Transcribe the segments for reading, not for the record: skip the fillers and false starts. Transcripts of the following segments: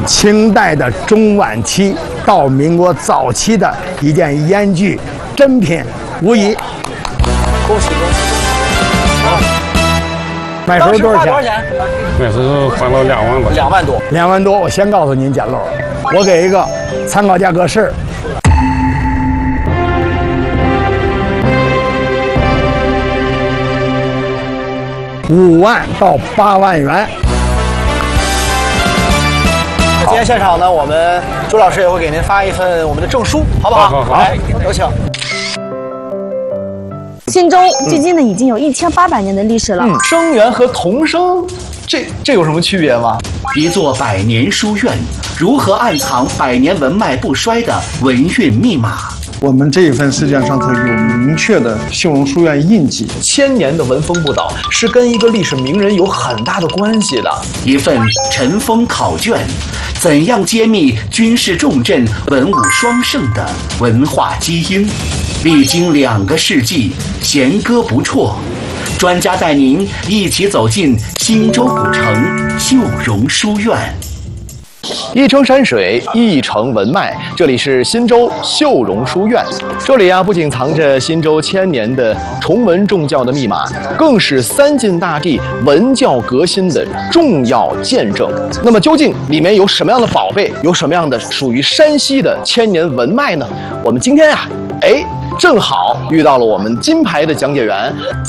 清代的中晚期到民国早期的一件烟具珍品，无疑。 恭喜！好， 卖时候多少钱？ 那时候花了2万多。 2万多。 2万多，我先告诉您简陋，我给一个参考价格是5万到8万元。 今天现场呢，我们朱老师也会给您发一份我们的证书，好不好？ 好， 来，有请。 忻州距今呢已经有1800年的历史了。 生源和童生，这有什么区别吗？ 一座百年书院，如何暗藏百年文脉不衰的文运密码？ 我们这一份试卷上头有明确的秀容书院印记。 1000年的文风不倒是跟一个历史名人有很大的关系的。 一份尘封考卷，怎样揭秘军事重镇文武双盛的文化基因？历经2个世纪，弦歌不辍。专家带您一起走进忻州古城秀容书院。 一程山水，一程文脉，这里是忻州秀容书院。这里不仅藏着忻州1000年的崇文重教的密码，更是3晋大地文教革新的重要见证。那么究竟里面有什么样的宝贝，有什么样的属于山西的1000年文脉呢？我们今天正好遇到了我们金牌的讲解员。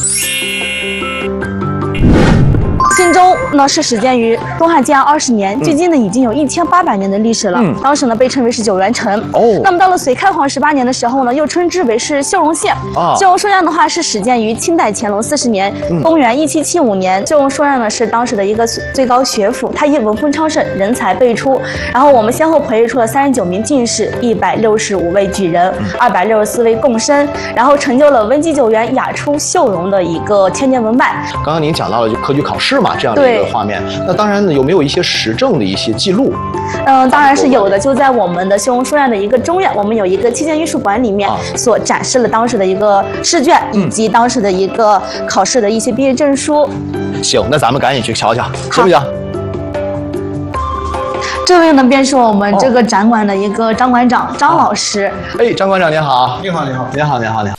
忻州呢是始建于东汉建安20年，距今呢已经有1800年的历史了。当时呢被称为是九原城。那么到了隋开皇18年的时候呢，又称之为是秀容县。秀容书院的话是始建于清代乾隆40年，公元1775年。秀容书院呢是当时的一个最高学府，它以文风昌盛，人才辈出。然后我们先后培育出了39名进士，165位举人，264位贡生，然后成就了文集九原、雅出秀容的一个1000年文脉。 刚刚您讲到了就科举考试嘛，这样的一个画面。那当然呢，有没有一些实证的一些记录？ 当然是有的。就在我们的秀容书院的一个中院，我们有一个期间艺术馆里面所展示了当时的一个试卷，以及当时的一个考试的一些毕业证书。 行，那咱们赶紧去瞧瞧，行不行？ 这位呢，便是我们这个展馆的一个张馆长张老师。 张馆长您好。 你好，你好， 您好，您好，您好。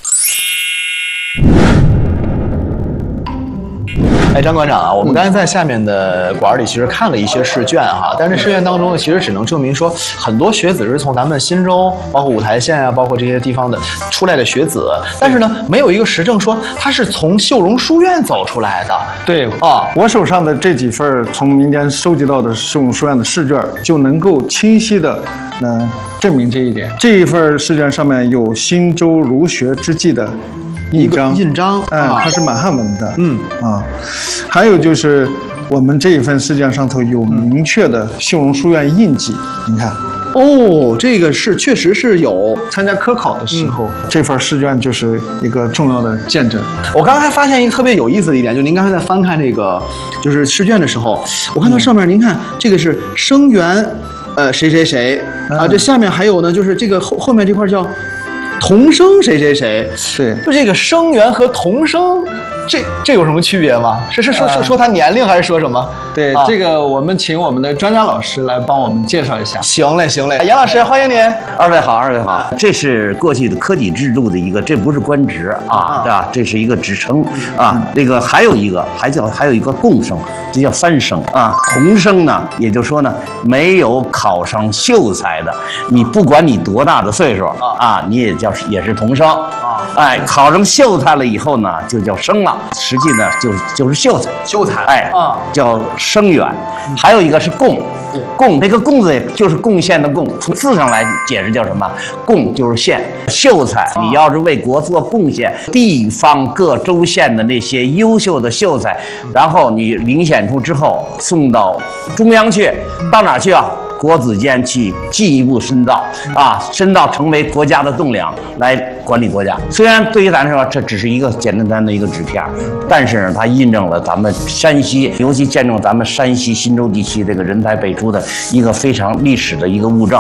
张馆长我们刚才在下面的馆里其实看了一些试卷但是试卷当中呢，其实只能证明说很多学子是从咱们忻州，包括五台县包括这些地方的出来的学子，但是呢，没有一个实证说他是从秀容书院走出来的。 对我手上的这几份从民间收集到的秀容书院的试卷，就能够清晰的证明这一点。这一份试卷上面有忻州儒学之记的印章，它是满汉文的，还有就是我们这一份试卷上头有明确的秀容书院印记，你看。 这个是确实是有参加科考的时候，这份试卷就是一个重要的见证。 我刚才还发现一个特别有意思的一点，就您刚才在翻看这个就是试卷的时候，我看到上面您看这个是生源，谁谁谁这下面还有呢，就是这个后面这块叫童生谁谁谁， 对， 就这个生源和童生，这有什么区别吗？是说他年龄还是说什么？ 对，这个我们请我们的专家老师来帮我们介绍一下。 行嘞，杨老师欢迎您。 二位好。这是过去的科举制度的一个，这不是官职对吧？这是一个职称这个还有一个贡生，这叫3生童生呢，也就是说呢，没有考上秀才的，你不管你多大的岁数你也是童生考上秀才了以后呢，就叫生了，实际呢就是秀才，叫生源。还有一个是贡，那个贡字就是贡献的贡，从字上来解释叫什么？贡就是献。秀才，你要是为国做贡献，地方各州县的那些优秀的秀才，然后你遴选出之后送到中央去，到哪去国子监去进一步深造成为国家的栋梁来管理国家。虽然对于咱来说这只是一个简单的一个纸片，但是呢，它印证了咱们山西，尤其见证咱们山西忻州地区这个人才辈出的一个非常历史的一个物证。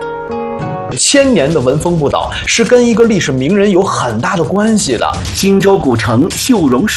1000年的文风不倒是跟一个历史名人有很大的关系的。 忻州古城秀容